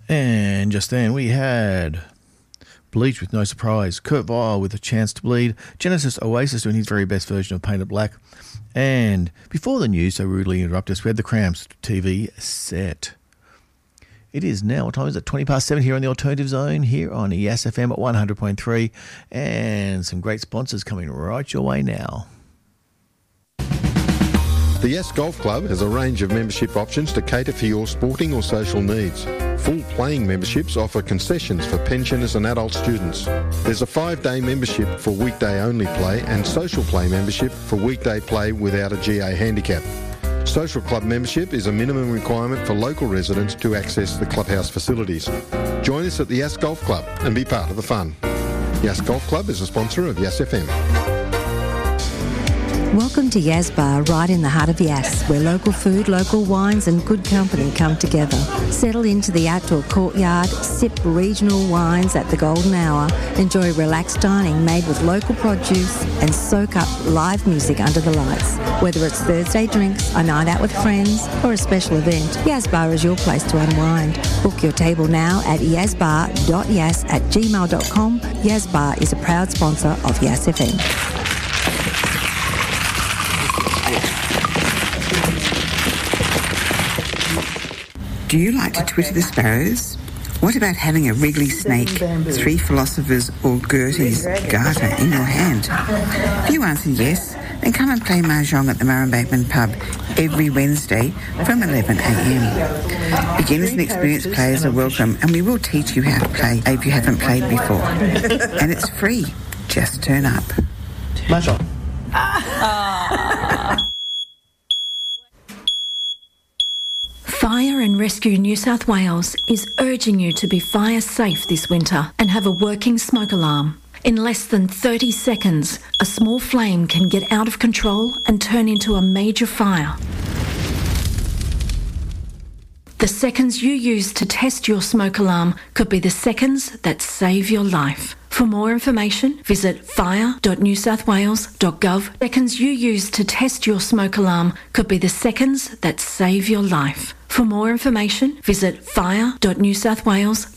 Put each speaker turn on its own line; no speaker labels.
And just then we had Bleach with No Surprise, Kurt Vile with A Chance to Bleed, Genesis Oasis doing his very best version of Painted Black, and before the news so rudely interrupted us, we had the Cramps TV set. It is now, what time is it? 20 past 7 here on the Alternative Zone, here on ES FM at 100.3, and some great sponsors coming right your way now.
The Yes Golf Club has a range of membership options to cater for your sporting or social needs. Full playing memberships offer concessions for pensioners and adult students. There's a 5-day membership for weekday-only play and social play membership for weekday play without a GA handicap. Social club membership is a minimum requirement for local residents to access the clubhouse facilities. Join us at the Yes Golf Club and be part of the fun. Yes Golf Club is a sponsor of Yes FM.
Welcome to Yas Bar, right in the heart of Yas, where local food, local wines and good company come together. Settle into the outdoor courtyard, sip regional wines at the golden hour, enjoy relaxed dining made with local produce and soak up live music under the lights. Whether it's Thursday drinks, a night out with friends or a special event, Yas Bar is your place to unwind. Book your table now at yasbar.yas@gmail.com. Yas Bar is a proud sponsor of Yas FM.
Do you like to Twitter the sparrows? What about having a wriggly snake, 3 philosophers or Gertie's garter in your hand? If you answer yes, then come and play Mahjong at the Murrumbidgee Pub every Wednesday from 11 a.m. Beginners and experienced players are welcome, and we will teach you how to play if you haven't played before. And it's free. Just turn up.
Mahjong.
Fire and Rescue New South Wales is urging you to be fire safe this winter and have a working smoke alarm. In less than 30 seconds, a small flame can get out of control and turn into a major fire. The seconds you use to test your smoke alarm could be the seconds that save your life. For more information, visit fire.newsouthwales.gov. Seconds you use to test your smoke alarm could be the seconds that save your life. For more information, visit fire.newsouthwales.gov.